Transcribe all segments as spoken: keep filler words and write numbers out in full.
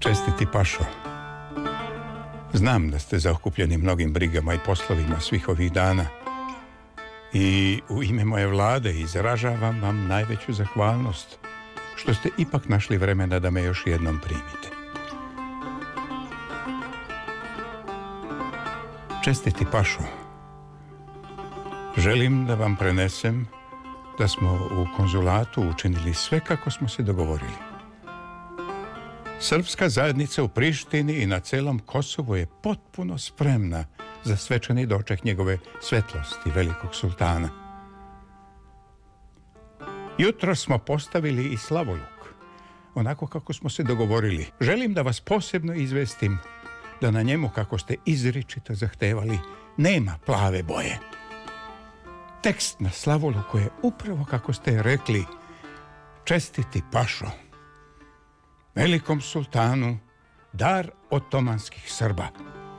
Čestiti Pašo. Znam da ste zaokupljeni mnogim brigama i poslovima svih ovih dana. I u ime moje vlade izražavam vam najveću zahvalnost što ste ipak našli vremena da me još jednom primite. Čestiti Pašo. Želim da vam prenesem da smo u konzulatu učinili sve kako smo se dogovorili. Srpska zajednica u Prištini i na celom Kosovu je potpuno spremna za svečani doček njegove svetlosti, velikog sultana. Jutro smo postavili i slavoluk, onako kako smo se dogovorili. Želim da vas posebno izvestim da na njemu, kako ste izričito zahtevali, nema plave boje. Tekst na slavoluku je upravo kako ste rekli: Čestiti Pašo, velikom sultanu, dar otomanskih Srba.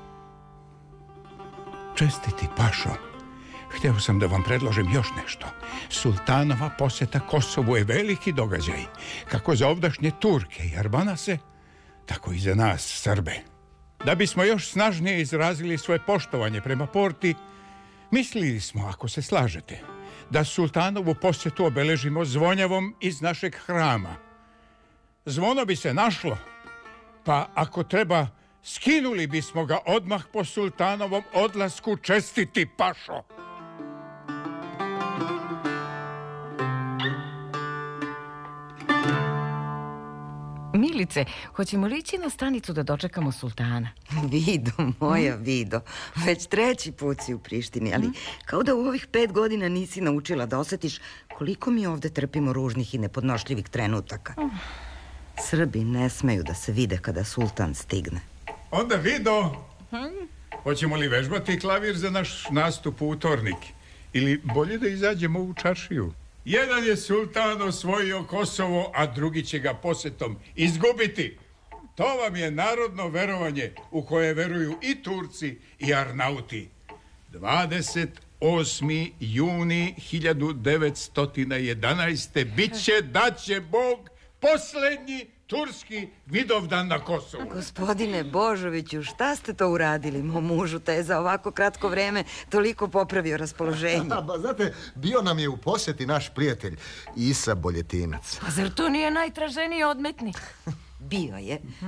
Čestiti Pašo, hteo sam da vam predložim još nešto. Sultanova posjeta Kosovu je veliki događaj, kako za ovdašnje Turke i Arbanase, tako i za nas, Srbe. Da bismo još snažnije izrazili svoje poštovanje prema porti, mislili smo, ako se slažete, da sultanovu posjetu obeležimo zvonjavom iz našeg hrama. Zvono bi se našlo, pa ako treba, skinuli bismo ga odmah po sultanovom odlasku. Čestiti Pašo. Milice, hoćemo li ići na stanicu da dočekamo sultana? Vido, moja Vido, već treći put si u Prištini, ali kao da u ovih pet godina nisi naučila da osjetiš koliko mi ovde trpimo ružnih i nepodnošljivih trenutaka. Srbi ne smeju da se vide kada sultan stigne. Onda Vido, hoćemo li vežbati klavir za naš nastup u utornik? Ili bolje da izađemo u čaršiju? Jedan je sultan osvojio Kosovo, a drugi će ga posjetom izgubiti. To vam je narodno verovanje u koje veruju i Turci i Arnauti. dvadeset osmi juni hiljadu devetsto jedanaeste. bit će da će Bog poslednji turski Vidovdan na Kosovu. Gospodine Božoviću, šta ste to uradili? Mo mužu te je za ovako kratko vreme toliko popravio raspoloženje. Ba, znate, bio nam je u posjeti naš prijatelj Isa Boljetinac. A zar to nije najtraženiji odmetnik? Bio je.